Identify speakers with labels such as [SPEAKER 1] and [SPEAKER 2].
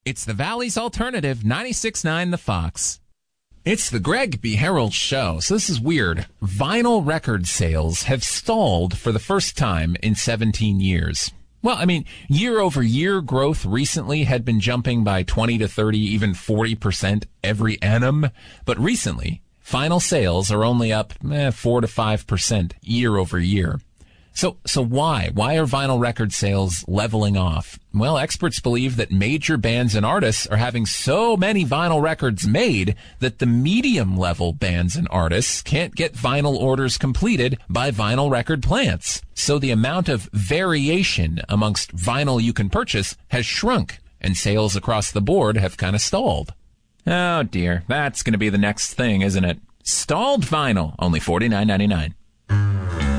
[SPEAKER 1] It's the Valley's Alternative, 96.9 The Fox. It's the Greg B. Harold Show. So this is weird. Vinyl record sales have stalled for the first time in 17 years. Well, I mean, year-over-year growth recently had been jumping by 20 to 30, even 40% every annum. But recently, vinyl sales are only up 4 to 5% year-over-year. So why? Why are vinyl record sales leveling off? Well, experts believe that major bands and artists are having so many vinyl records made that the medium-level bands and artists can't get vinyl orders completed by vinyl record plants. So the amount of variation amongst vinyl you can purchase has shrunk, and sales across the board have kind of stalled. Oh dear, that's going to be the next thing, isn't it? Stalled vinyl, only $49.99.